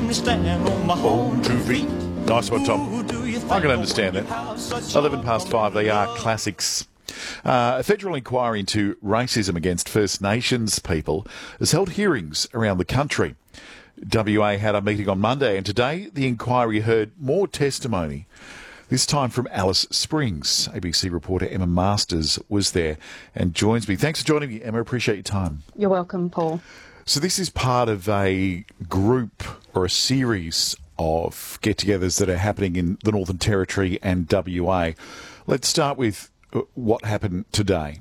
me stand on my own 2 feet. Nice one, Tom. I can understand that. 11 past 5, they are classics. A federal inquiry into racism against First Nations people has held hearings around the country. WA had a meeting on Monday, and today the inquiry heard more testimony, this time from Alice Springs. ABC reporter Emma Masters was there and joins me. Thanks for joining me, Emma. Appreciate your time. You're welcome, Paul. So this is part of a group or a series of get-togethers that are happening in the Northern Territory and WA. Let's start with what happened today.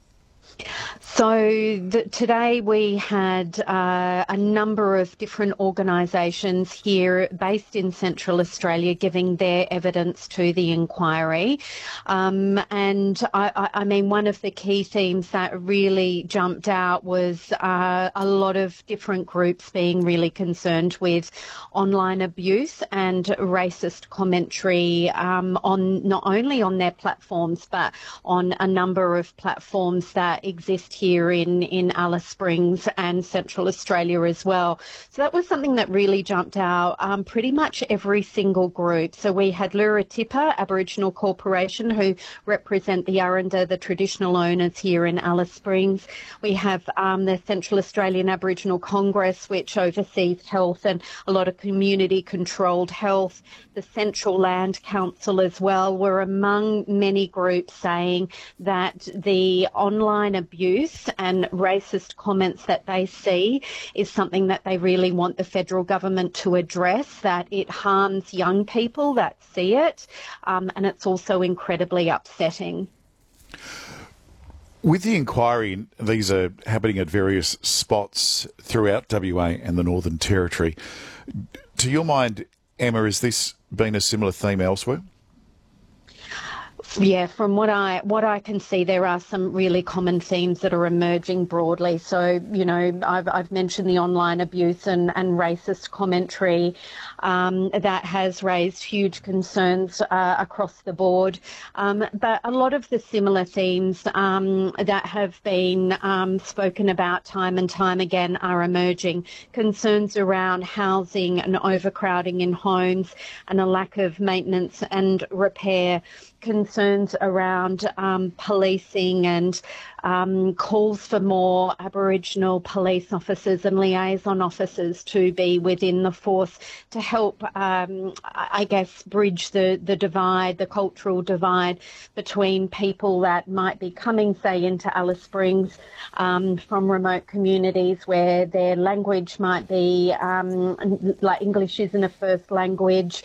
So today we had a number of different organisations here based in Central Australia giving their evidence to the inquiry. And I mean, one of the key themes that really jumped out was a lot of different groups being really concerned with online abuse and racist commentary on not only on their platforms but on a number of platforms that exist here in Alice Springs and Central Australia as well. So that was something that really jumped out. Pretty much every single group. So we had Luratipa Aboriginal Corporation, who represent the Aranda, the traditional owners here in Alice Springs. We have the Central Australian Aboriginal Congress, which oversees health and a lot of community-controlled health. The Central Land Council as well were among many groups saying that the online abuse and racist comments that they see is something that they really want the federal government to address, that it harms young people that see it, and it's also incredibly upsetting. With the inquiry, these are happening at various spots throughout WA and the Northern Territory. To your mind, Emma, has this been a similar theme elsewhere? Yeah, from what I can see, there are some really common themes that are emerging broadly. So, you know, I've mentioned the online abuse and racist commentary that has raised huge concerns across the board. But a lot of the similar themes that have been spoken about time and time again are emerging. Concerns around housing and overcrowding in homes and a lack of maintenance and repair. Concerns around policing and calls for more Aboriginal police officers and liaison officers to be within the force to help, I guess, bridge the divide, the cultural divide between people that might be coming, say, into Alice Springs from remote communities where their language might be like English isn't a first language.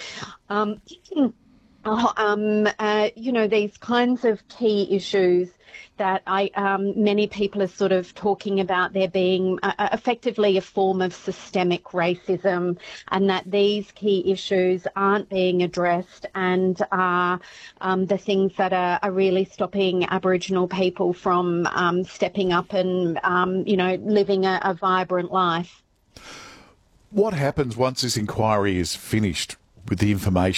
You know, these kinds of key issues that many people are sort of talking about there being effectively a form of systemic racism, and that these key issues aren't being addressed and are the things that are really stopping Aboriginal people from stepping up and, you know, living a vibrant life. What happens once this inquiry is finished with the information